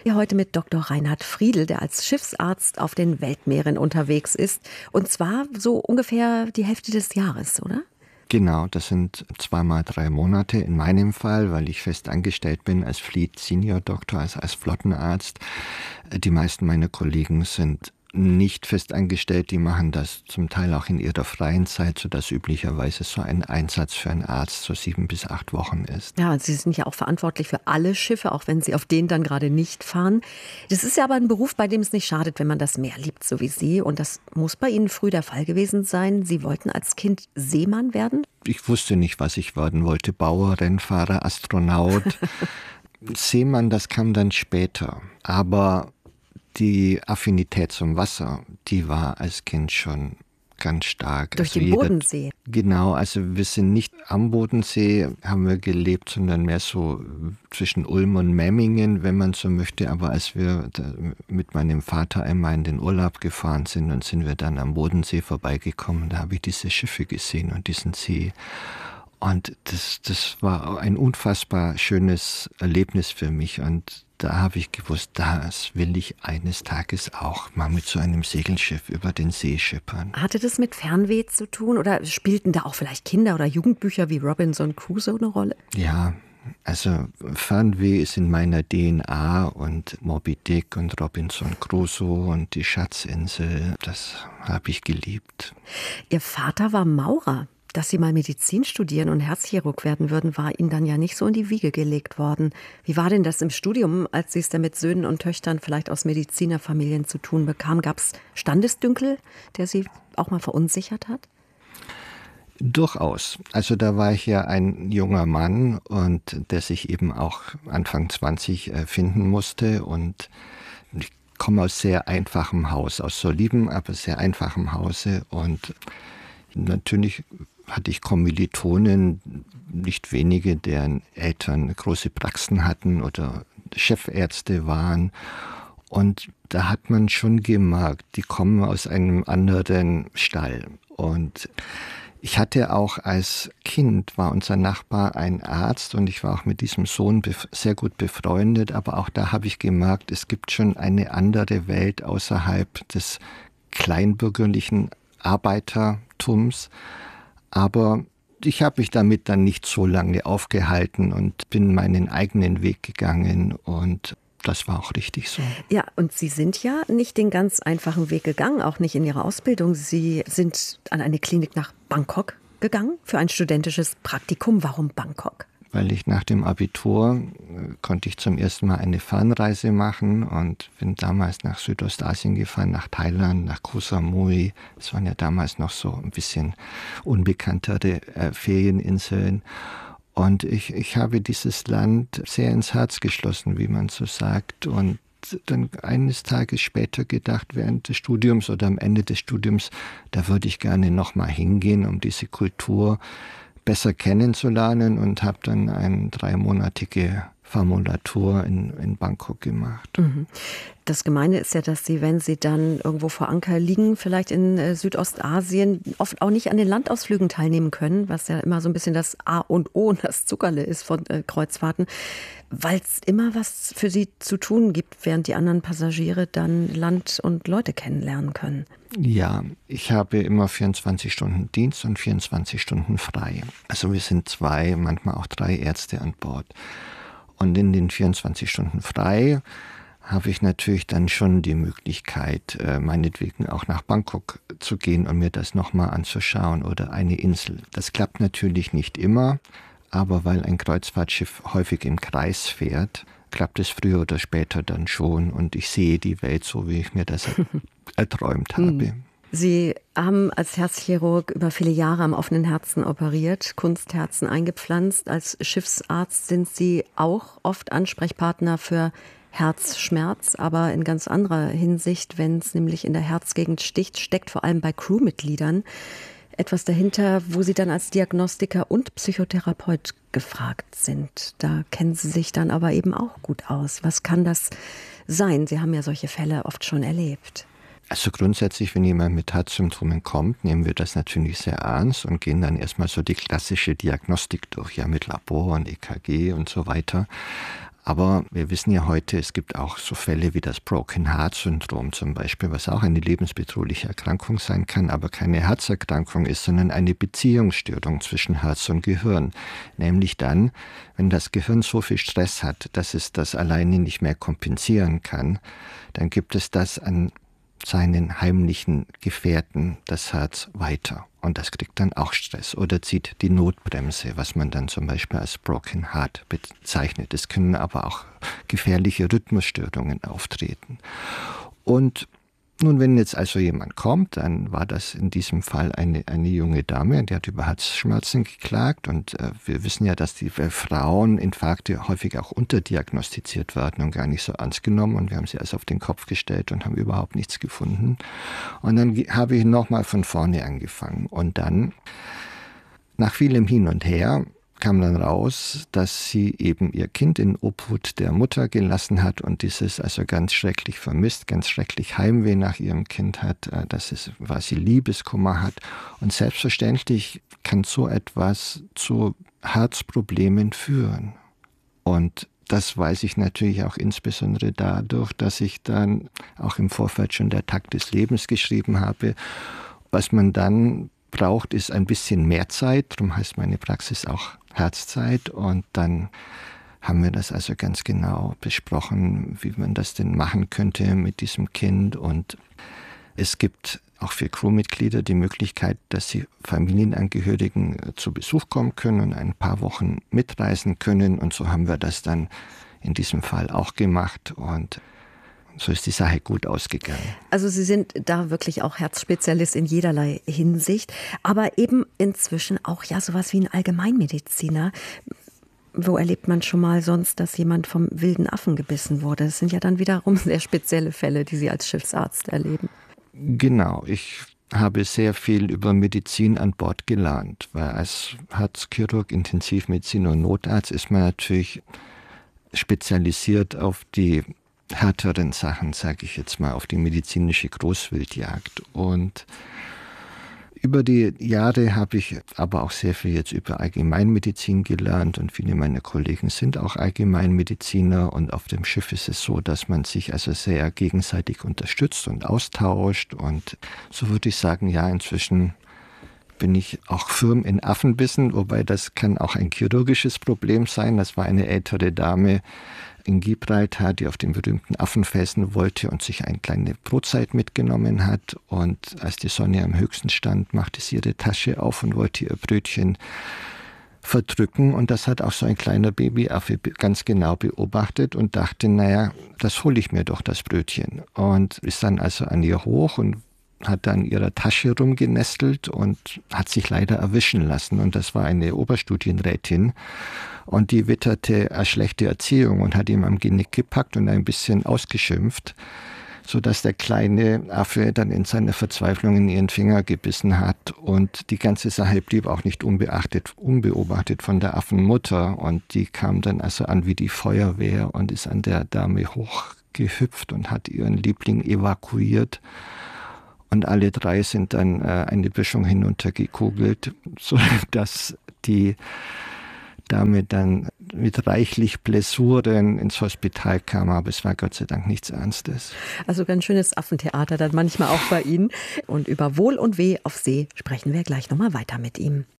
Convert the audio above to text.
Ja, heute mit Dr. Reinhard Friedl, der als Schiffsarzt auf den Weltmeeren unterwegs ist. Und zwar so ungefähr die Hälfte des Jahres, oder? Genau, das sind 2 mal 3 Monate in meinem Fall, weil ich fest angestellt bin als Fleet Senior Doctor, also als Flottenarzt. Die meisten meiner Kollegen sind nicht fest angestellt, die machen das zum Teil auch in ihrer freien Zeit, sodass üblicherweise so ein Einsatz für einen Arzt so 7 bis 8 Wochen ist. Ja, und Sie sind ja auch verantwortlich für alle Schiffe, auch wenn Sie auf denen dann gerade nicht fahren. Das ist ja aber ein Beruf, bei dem es nicht schadet, wenn man das Meer liebt, so wie Sie. Und das muss bei Ihnen früh der Fall gewesen sein. Sie wollten als Kind Seemann werden? Ich wusste nicht, was ich werden wollte. Bauer, Rennfahrer, Astronaut. Seemann, das kam dann später. Aber die Affinität zum Wasser, die war als Kind schon ganz stark. Durch den Bodensee? Genau, also wir sind nicht am Bodensee, haben wir gelebt, sondern mehr so zwischen Ulm und Memmingen, wenn man so möchte. Aber als wir mit meinem Vater einmal in den Urlaub gefahren sind, dann sind wir dann am Bodensee vorbeigekommen. Da habe ich diese Schiffe gesehen und diesen See. Und das war ein unfassbar schönes Erlebnis für mich. Und da habe ich gewusst, das will ich eines Tages auch mal mit so einem Segelschiff über den See schippern. Hatte das mit Fernweh zu tun oder spielten da auch vielleicht Kinder- oder Jugendbücher wie Robinson Crusoe eine Rolle? Ja, also Fernweh ist in meiner DNA und Moby Dick und Robinson Crusoe und die Schatzinsel, das habe ich geliebt. Ihr Vater war Maurer. Dass Sie mal Medizin studieren und Herzchirurg werden würden, war Ihnen dann ja nicht so in die Wiege gelegt worden. Wie war denn das im Studium, als Sie es dann mit Söhnen und Töchtern vielleicht aus Medizinerfamilien zu tun bekamen? Gab es Standesdünkel, der Sie auch mal verunsichert hat? Durchaus. Also da war ich ja ein junger Mann und der sich eben auch Anfang 20 finden musste. Und ich komme aus sehr einfachem Haus, aus solidem, aber sehr einfachem Hause. Und natürlich hatte ich Kommilitonen, nicht wenige, deren Eltern große Praxen hatten oder Chefärzte waren. Und da hat man schon gemerkt, die kommen aus einem anderen Stall. Und ich hatte auch als Kind, war unser Nachbar ein Arzt und ich war auch mit diesem Sohn sehr gut befreundet. Aber auch da habe ich gemerkt, es gibt schon eine andere Welt außerhalb des kleinbürgerlichen Arbeitertums. Aber ich habe mich damit dann nicht so lange aufgehalten und bin meinen eigenen Weg gegangen und das war auch richtig so. Ja, und Sie sind ja nicht den ganz einfachen Weg gegangen, auch nicht in Ihrer Ausbildung. Sie sind an eine Klinik nach Bangkok gegangen für ein studentisches Praktikum. Warum Bangkok? Weil ich nach dem Abitur konnte ich zum ersten Mal eine Fernreise machen und bin damals nach Südostasien gefahren, nach Thailand, nach Koh Samui. Das waren ja damals noch so ein bisschen unbekanntere Ferieninseln. Und ich habe dieses Land sehr ins Herz geschlossen, wie man so sagt. Und dann eines Tages später gedacht, während des Studiums oder am Ende des Studiums, da würde ich gerne nochmal hingehen, um diese Kultur besser kennenzulernen und habe dann eine 3-monatige Formulatur in Bangkok gemacht. Das Gemeine ist ja, dass Sie, wenn Sie dann irgendwo vor Anker liegen, vielleicht in Südostasien, oft auch nicht an den Landausflügen teilnehmen können, was ja immer so ein bisschen das A und O und das Zuckerle ist von Kreuzfahrten, weil es immer was für Sie zu tun gibt, während die anderen Passagiere dann Land und Leute kennenlernen können. Ja, ich habe immer 24 Stunden Dienst und 24 Stunden frei. Also wir sind 2, manchmal auch 3 Ärzte an Bord. Und in den 24 Stunden frei habe ich natürlich dann schon die Möglichkeit, meinetwegen auch nach Bangkok zu gehen und mir das nochmal anzuschauen oder eine Insel. Das klappt natürlich nicht immer, aber weil ein Kreuzfahrtschiff häufig im Kreis fährt, klappt es früher oder später dann schon und ich sehe die Welt so, wie ich mir das erträumt habe. Sie haben als Herzchirurg über viele Jahre am offenen Herzen operiert, Kunstherzen eingepflanzt. Als Schiffsarzt sind Sie auch oft Ansprechpartner für Herzschmerz, aber in ganz anderer Hinsicht, wenn es nämlich in der Herzgegend sticht, steckt vor allem bei Crewmitgliedern etwas dahinter, wo Sie dann als Diagnostiker und Psychotherapeut gefragt sind. Da kennen Sie sich dann aber eben auch gut aus. Was kann das sein? Sie haben ja solche Fälle oft schon erlebt. Also grundsätzlich, wenn jemand mit Herzsymptomen kommt, nehmen wir das natürlich sehr ernst und gehen dann erstmal so die klassische Diagnostik durch, ja mit Labor und EKG und so weiter. Aber wir wissen ja heute, es gibt auch so Fälle wie das Broken Heart Syndrom zum Beispiel, was auch eine lebensbedrohliche Erkrankung sein kann, aber keine Herzerkrankung ist, sondern eine Beziehungsstörung zwischen Herz und Gehirn. Nämlich dann, wenn das Gehirn so viel Stress hat, dass es das alleine nicht mehr kompensieren kann, dann gibt es das an seinen heimlichen Gefährten, das Herz, weiter. Und das kriegt dann auch Stress oder zieht die Notbremse, was man dann zum Beispiel als Broken Heart bezeichnet. Es können aber auch gefährliche Rhythmusstörungen auftreten. Und nun, wenn jetzt also jemand kommt, dann war das in diesem Fall eine junge Dame, die hat über Herzschmerzen geklagt. Und wir wissen ja, dass die Fraueninfarkte häufig auch unterdiagnostiziert werden und gar nicht so ernst genommen. Und wir haben sie also auf den Kopf gestellt und haben überhaupt nichts gefunden. Und dann habe ich nochmal von vorne angefangen. Und dann, nach vielem Hin und Her, kam dann raus, dass sie eben ihr Kind in Obhut der Mutter gelassen hat und dieses also ganz schrecklich vermisst, ganz schrecklich Heimweh nach ihrem Kind hat, dass es quasi Liebeskummer hat. Und selbstverständlich kann so etwas zu Herzproblemen führen. Und das weiß ich natürlich auch insbesondere dadurch, dass ich dann auch im Vorfeld schon der Takt des Lebens geschrieben habe. Was man dann braucht, ist ein bisschen mehr Zeit. Darum heißt meine Praxis auch Herzzeit. Und dann haben wir das also ganz genau besprochen, wie man das denn machen könnte mit diesem Kind. Und es gibt auch für Crewmitglieder die Möglichkeit, dass sie Familienangehörigen zu Besuch kommen können und ein paar Wochen mitreisen können. Und so haben wir das dann in diesem Fall auch gemacht. Und so ist die Sache gut ausgegangen. Also Sie sind da wirklich auch Herzspezialist in jederlei Hinsicht, aber eben inzwischen auch ja sowas wie ein Allgemeinmediziner. Wo erlebt man schon mal sonst, dass jemand vom wilden Affen gebissen wurde? Das sind ja dann wiederum sehr spezielle Fälle, die Sie als Schiffsarzt erleben. Genau, ich habe sehr viel über Medizin an Bord gelernt, weil als Herzchirurg, Intensivmediziner und Notarzt ist man natürlich spezialisiert auf die härteren Sachen, sage ich jetzt mal, auf die medizinische Großwildjagd. Und über die Jahre habe ich aber auch sehr viel jetzt über Allgemeinmedizin gelernt und viele meiner Kollegen sind auch Allgemeinmediziner und auf dem Schiff ist es so, dass man sich also sehr gegenseitig unterstützt und austauscht und so würde ich sagen, ja, inzwischen bin ich auch firm in Affenbissen, wobei das kann auch ein chirurgisches Problem sein. Das war eine ältere Dame in Gibraltar, die auf den berühmten Affenfelsen wollte und sich eine kleine Brotzeit mitgenommen hat. Und als die Sonne am höchsten stand, machte sie ihre Tasche auf und wollte ihr Brötchen verdrücken. Und das hat auch so ein kleiner Babyaffe ganz genau beobachtet und dachte, naja, das hole ich mir doch, das Brötchen. Und ist dann also an ihr hoch und hat dann in ihrer Tasche rumgenestelt und hat sich leider erwischen lassen. Und das war eine Oberstudienrätin. Und die witterte eine schlechte Erziehung und hat ihm am Genick gepackt und ein bisschen ausgeschimpft, sodass der kleine Affe dann in seiner Verzweiflung in ihren Finger gebissen hat. Und die ganze Sache blieb auch nicht unbeobachtet von der Affenmutter. Und die kam dann also an wie die Feuerwehr und ist an der Dame hochgehüpft und hat ihren Liebling evakuiert. Und alle drei sind dann eine Böschung hinuntergekugelt, sodass die Dame dann mit reichlich Blessuren ins Hospital kam, aber es war Gott sei Dank nichts Ernstes. Also ganz schönes Affentheater dann manchmal auch bei Ihnen. Und über Wohl und Weh auf See sprechen wir gleich nochmal weiter mit ihm.